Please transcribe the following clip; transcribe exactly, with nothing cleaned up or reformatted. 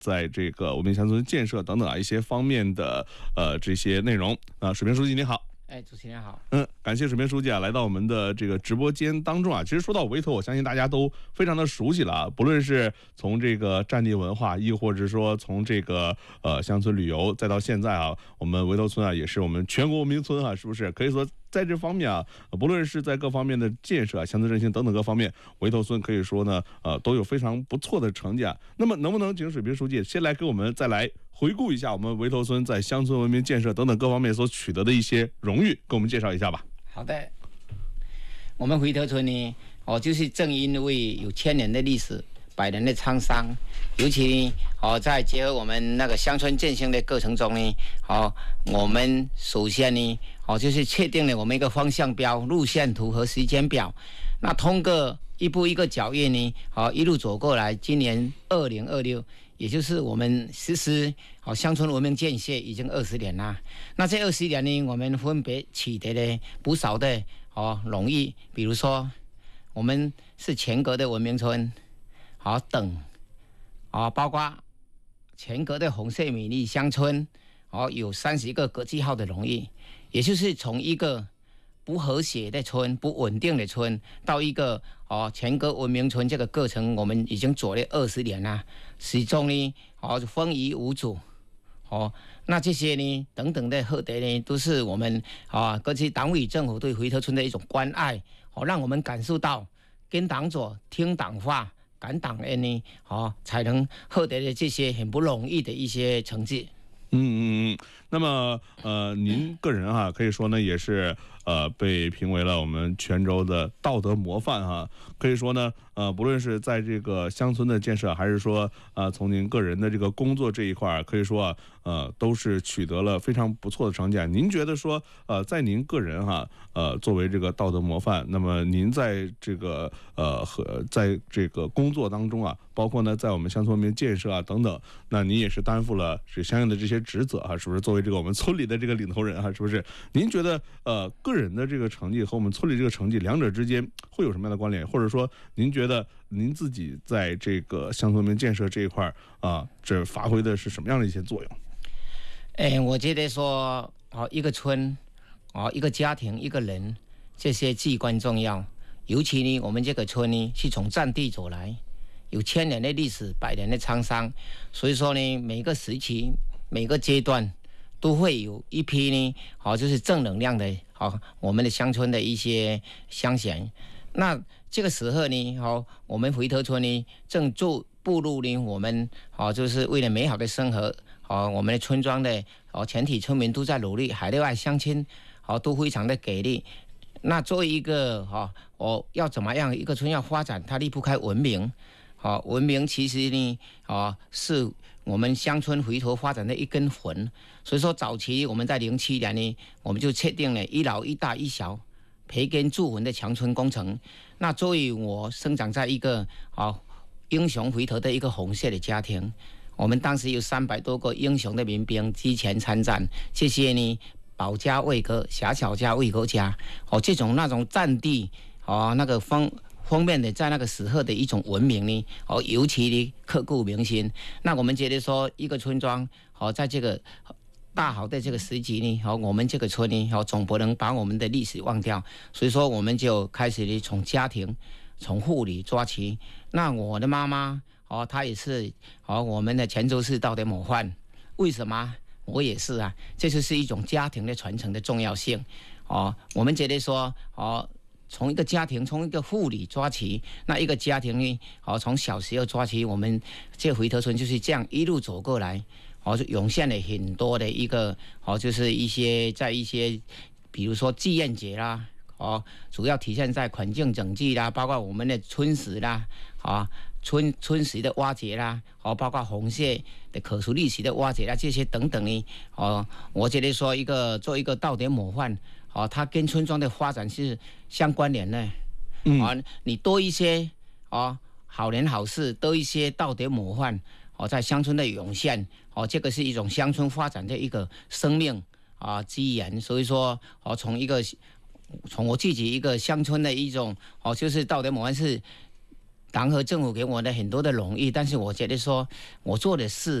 在这个文明乡村建设等等啊一些方面的呃这些内容啊。水平书记你好。 哎，主持人好。 嗯，感谢水平书记啊，来到我们的这个直播间当中啊。其实说到围头，我相信大家都非常的熟悉了啊。不论是从这个战地文化，亦或者说从这个呃乡村旅游，再到现在啊，我们围头村啊也是我们全国文明村啊，是不是？可以说在这方面啊，不论是在各方面的建设啊、乡村振兴等等各方面，围头村可以说呢，呃，都有非常不错的成绩啊。那么，能不能请水平书记先来给我们再来回顾一下我们围头村在乡村文明建设等等各方面所取得的一些荣誉，给我们介绍一下吧。 好的，我们围头村呢，哦，就是正因为有千年的历史、百年的沧桑，尤其呢，哦，在结合我们那个乡村振兴的过程中呢，哦，我们首先呢，哦，就是确定了我们一个方向标、路线图和时间表。那通过一步一个脚印呢，哦，一路走过来，今年二零二六。也就是我们实施好乡村文明建设已经二十年了。那这二十年呢，我们分别取得了不少的哦荣誉，比如说我们是全国的文明村，好等，啊，包括全国的红色美丽乡村，哦有三十个国际号的荣誉，也就是从一个不和谐的村、不稳定的村，到一个哦全国文明村这个过程，我们已经做了二十年了，始终呢哦风雨无阻，哦那这些呢等等的获得呢，都是我们啊各级党委政府对围头村的一种关爱，哦让我们感受到跟党走、听党话、感党恩呢，哦才能获得的这些很不容易的一些成绩。 嗯嗯嗯，那么呃，您个人哈、啊，可以说呢，也是呃被评为了我们泉州的道德模范哈、啊。可以说呢，呃，不论是在这个乡村的建设，还是说呃从您个人的这个工作这一块，可以说啊，呃，都是取得了非常不错的成绩。您觉得说，呃，在您个人哈、啊，呃，作为这个道德模范，那么您在这个呃和在这个工作当中啊，包括呢，在我们乡村文明建设啊等等，那您也是担负了是相应的这些职责啊，是不是？作为这个我们村里的这个领头人啊，是不是？您觉得呃个人的这个成绩和我们村里这个成绩两者之间会有什么样的关联？或者说，您觉得您自己在这个乡村文明建设这一块啊，这发挥的是什么样的一些作用？ 哎，我觉得说，哦，一个村，哦，一个家庭，一个人，这些至关重要。尤其呢，我们这个村呢是从战地走来，有千年的历史，百年的沧桑，所以说呢，每个时期、每个阶段都会有一批呢，好、哦，就是正能量的，好、哦，我们的乡村的一些乡贤。那这个时候呢，好、哦，我们围头村呢正做步入呢，我们好、哦，就是为了美好的生活。哦，我们的村庄的哦，全体村民都在努力，海内外乡亲哦都非常的给力。那作为一个哦，我要怎么样一个村要发展，它离不开文明。哦，文明其实呢，哦是我们乡村回头发展的一根魂。所以说，早期我们在零七年呢，我们就确定了一老一大一小培根筑魂的强村工程。那作为我生长在一个哦英雄回头的一个红色的家庭。我们当时有三百多个英雄的民兵机前参战，这些呢保家卫国、狭小家为国家，哦，这种那种战地哦那个方方面的在那个时候的一种文明呢，哦，尤其的刻骨铭心。那我们觉得说，一个村庄哦，在这个大好的这个时期呢，哦，我们这个村呢，哦，总不能把我们的历史忘掉，所以说我们就开始呢从家庭、从护理抓起。那我的妈妈。哦，他也是哦，我们的泉州市道德模范。为什么？我也是啊，这就是一种家庭的传承的重要性。哦，我们觉得说，哦，从一个家庭，从一个护理抓起，那一个家庭呢，哦，从小时候抓起，我们这围头村就是这样一路走过来，哦，就涌现了很多的一个，哦，就是一些在一些，比如说祭宴节啦。哦，主要体现在环境整治啦，包括我们的村史啦，啊，村村史的挖掘啦，哦，包括红色的可数历史的挖掘啦，这些等等呢，哦，我觉得说一个做一个道德模范，哦，它跟村庄的发展是相关联的，嗯，啊，你多一些，哦，好人好事，多一些道德模范，哦，在乡村的涌现，哦，这个是一种乡村发展的一个生命啊基源，所以说，哦，从一个。从我自己一个乡村的一种哦，就是道德模范是党和政府给我的很多的荣誉，但是我觉得说我做的事